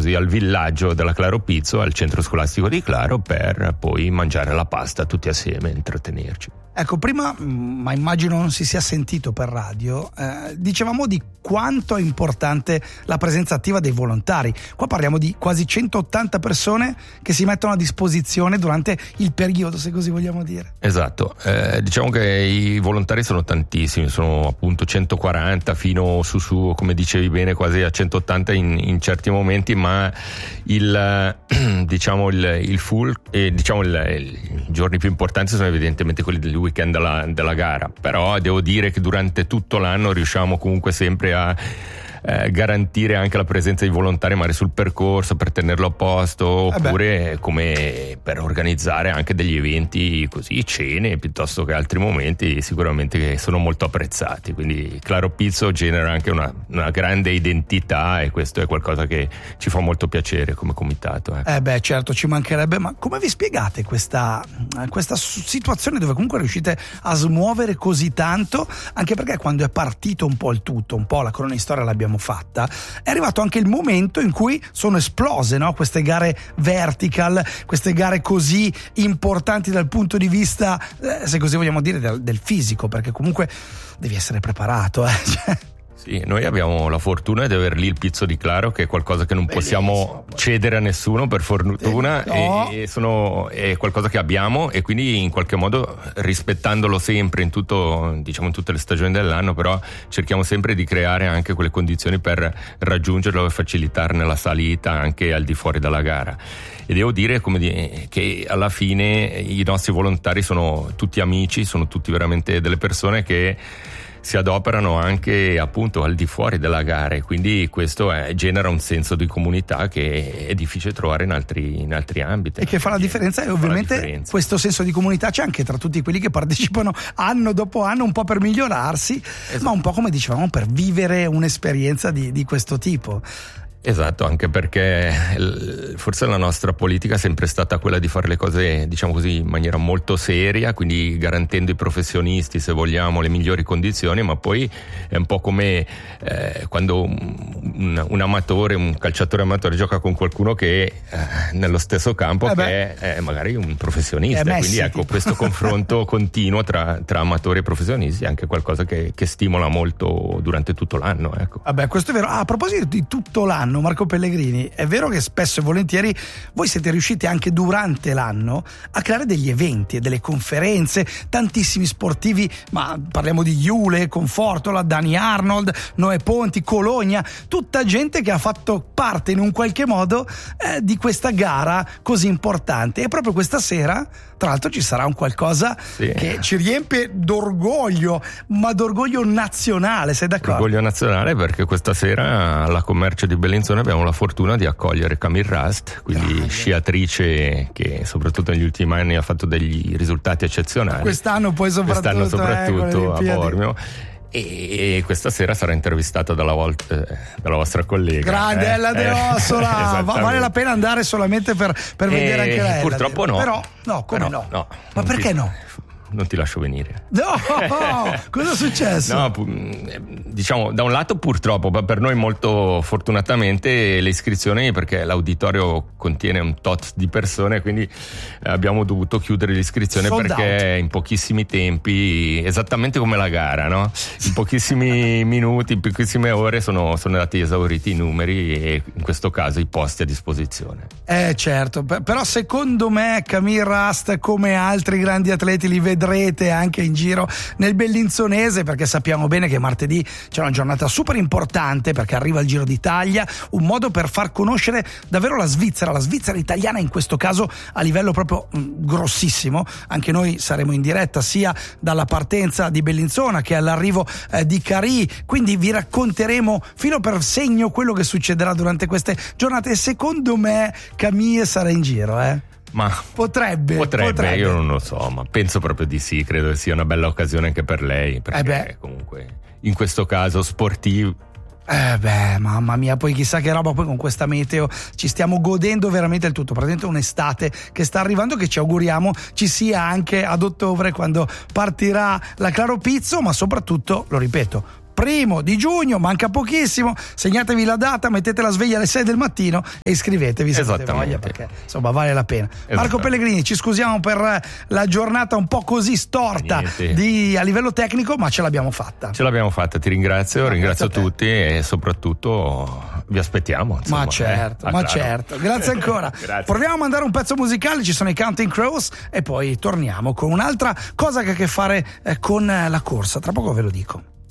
così, al villaggio della Claro Pizzo, al centro scolastico di Claro, per poi mangiare la pasta tutti assieme e intrattenerci. Ecco, prima, ma immagino non si sia sentito per radio, dicevamo di quanto è importante la presenza attiva dei volontari. Qua parliamo di quasi 180 persone che si mettono a disposizione durante il periodo, se così vogliamo dire. Esatto, diciamo che i volontari sono tantissimi, sono appunto 140 fino su, come dicevi bene, quasi a 180 in certi momenti, ma i giorni più importanti sono evidentemente quelli del weekend della gara, però devo dire che durante tutto l'anno riusciamo comunque sempre a garantire anche la presenza di volontari magari sul percorso per tenerlo a posto, oppure come per organizzare anche degli eventi così, cene piuttosto che altri momenti sicuramente che sono molto apprezzati. Quindi Claro Pizzo genera anche una grande identità, e questo è qualcosa che ci fa molto piacere come comitato. Certo, ci mancherebbe. Ma come vi spiegate questa situazione dove comunque riuscite a smuovere così tanto? Anche perché quando è partito un po' il tutto, un po' la cronistoria l'abbiamo fatta, è arrivato anche il momento in cui sono esplose, no? Queste gare vertical, queste gare così importanti dal punto di vista, se così vogliamo dire, del fisico, perché comunque devi essere preparato. Sì, noi abbiamo la fortuna di aver lì il Pizzo di Claro, che è qualcosa che non possiamo cedere a nessuno, per fortuna, no. È qualcosa che abbiamo, e quindi in qualche modo, rispettandolo sempre in tutte le stagioni dell'anno, però cerchiamo sempre di creare anche quelle condizioni per raggiungerlo e facilitarne la salita anche al di fuori della gara. E devo dire che alla fine i nostri volontari sono tutti amici, sono tutti veramente delle persone che si adoperano anche appunto al di fuori della gara, e quindi questo genera un senso di comunità che è difficile trovare in altri ambiti. E che fa la differenza, e ovviamente questo senso di comunità c'è anche tra tutti quelli che partecipano anno dopo anno, un po' per migliorarsi, ma un po', come dicevamo, per vivere un'esperienza di questo tipo. Esatto, anche perché forse la nostra politica è sempre stata quella di fare le cose, diciamo così, in maniera molto seria, quindi garantendo ai professionisti, se vogliamo, le migliori condizioni, ma poi è un po' come quando un amatore, un calciatore amatore gioca con qualcuno che nello stesso campo che è magari un professionista, quindi ecco, questo confronto continuo tra amatori e professionisti è anche qualcosa che stimola molto durante tutto l'anno, ecco. Questo è vero. A proposito di tutto l'anno, Marco Pellegrini, è vero che spesso e volentieri voi siete riusciti anche durante l'anno a creare degli eventi e delle conferenze, tantissimi sportivi, ma parliamo di Iule, Confortola, Dani Arnold, Noè Ponti, Cologna, tutta gente che ha fatto parte in un qualche modo di questa gara così importante. E proprio questa sera, tra l'altro, ci sarà un qualcosa che ci riempie d'orgoglio, ma d'orgoglio nazionale, sei d'accordo? Orgoglio nazionale, perché questa sera alla Commercio di Bellinzona abbiamo la fortuna di accogliere Camille Rast, quindi sciatrice che soprattutto negli ultimi anni ha fatto degli risultati eccezionali. Quest'anno soprattutto a Bormio. E questa sera sarà intervistata dalla vostra collega. Grande Ella De Ossola. Vale la pena andare solamente per vedere anche lei? Purtroppo no. Però no. Ma perché no? Non ti lascio venire. No, cosa è successo? No, diciamo, da un lato purtroppo, ma per noi molto fortunatamente le iscrizioni, perché l'auditorio contiene un tot di persone, quindi abbiamo dovuto chiudere l'iscrizione perché in pochissimi tempi, esattamente come la gara, no? In pochissimi minuti, in pochissime ore sono andati esauriti i numeri, e in questo caso i posti a disposizione. Certo, però secondo me Camille Rast, come altri grandi atleti, li vedrete anche in giro nel Bellinzonese, perché sappiamo bene che martedì c'è una giornata super importante, perché arriva il Giro d'Italia, un modo per far conoscere davvero la Svizzera italiana in questo caso a livello proprio grossissimo. Anche noi saremo in diretta sia dalla partenza di Bellinzona che all'arrivo di Carì, quindi vi racconteremo filo per segno quello che succederà durante queste giornate, e secondo me Camille sarà in giro, Ma potrebbe, io non lo so, ma penso proprio di sì. Credo che sia una bella occasione anche per lei, perché comunque in questo caso sportivo. Mamma mia, poi chissà che roba, poi con questa meteo ci stiamo godendo veramente il tutto, praticamente un'estate che sta arrivando, che ci auguriamo ci sia anche ad ottobre, quando partirà la Claro Pizzo, ma soprattutto, lo ripeto, 1 di giugno, manca pochissimo, segnatevi la data, mettete la sveglia alle 6 del mattino e iscrivetevi se avete voglia, perché insomma vale la pena. Marco Pellegrini, ci scusiamo per la giornata un po' così storta a livello tecnico, ma ce l'abbiamo fatta. Ti ringrazio tutti e soprattutto vi aspettiamo, insomma, ma certo, grazie ancora. Grazie. Proviamo a mandare un pezzo musicale, ci sono i Counting Crows e poi torniamo con un'altra cosa che ha a che fare con la corsa, tra poco ve lo dico.